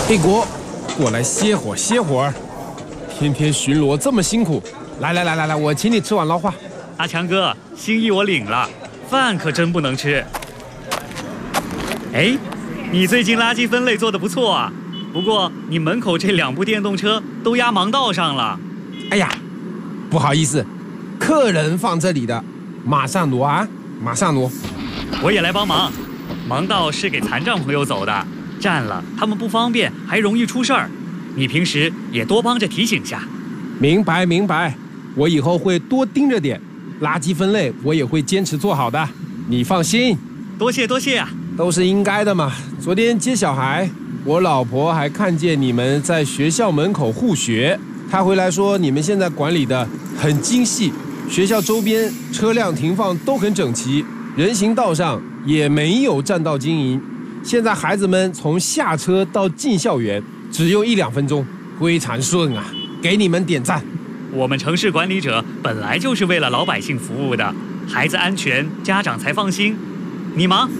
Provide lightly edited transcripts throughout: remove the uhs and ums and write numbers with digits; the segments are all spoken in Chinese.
黑国，过来歇会儿。天天巡逻这么辛苦，来，我请你吃碗捞化。 阿强哥，心意我领了，饭可真不能吃。哎，你最近垃圾分类做得不错啊，不过你门口这2部电动车都压盲道上了。 哎呀，不好意思，客人放这里的，马上挪啊，马上挪。 我也来帮忙，盲道是给残障朋友走的，占了他们不方便，还容易出事儿。你平时也多帮着提醒下。 明白，我以后会多盯着点，垃圾分类我也会坚持做好的，你放心。 多谢啊， 都是应该的嘛。昨天接小孩，我老婆还看见你们在学校门口护学，她回来说你们现在管理的很精细，学校周边车辆停放都很整齐，人行道上也没有占道经营。现在孩子们从下车到进校园只用1-2分钟，非常顺啊，给你们点赞。 我们城市管理者本来就是为了老百姓服务的，孩子安全，家长才放心。你忙。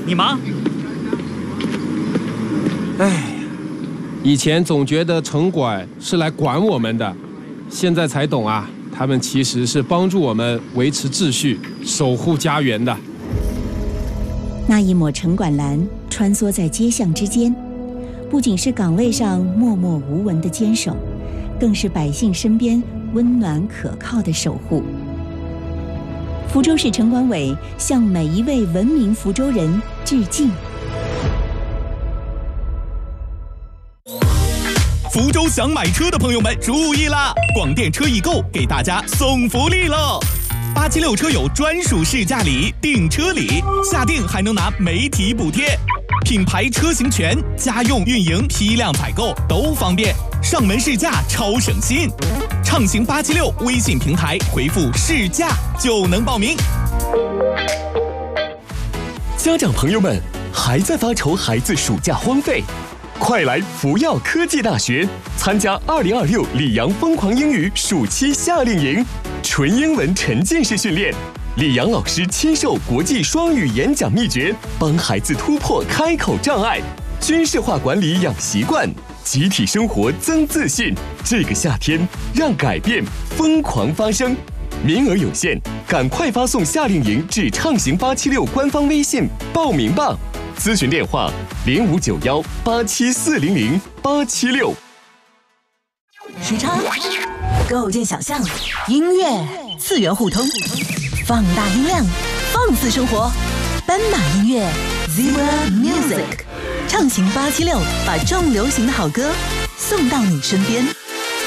哎，以前总觉得城管是来管我们的，现在才懂啊，他们其实是帮助我们维持秩序，守护家园的。 那一抹城管蓝穿梭在街巷之间，不仅是岗位上默默无闻的坚守，更是百姓身边温暖可靠的守护。福州市城管委向每一位文明福州人致敬。 福州想买车的朋友们注意啦！广电车易购给大家送福利喽！876车友专属试驾礼、订车礼，下定还能拿媒体补贴，品牌车型权、家用运营、批量采购都方便，上门试驾超省心。畅行876微信平台回复试驾就能报名。 家长朋友们还在发愁孩子暑假荒废？快来福耀科技大学参加2026里昂疯狂英语暑期夏令营，纯英文沉浸式训练，李阳老师亲授国际双语演讲秘诀，帮孩子突破开口障碍，军事化管理养习惯，集体生活增自信。这个夏天，让改变疯狂发生。名额有限，赶快发送夏令营至畅行876官方微信报名吧。咨询电话059187400876。 时差构建想象，音乐次元互通，放大音量，放肆生活。斑马音乐 Zebra Music， 畅行876，把重流行的好歌送到你身边。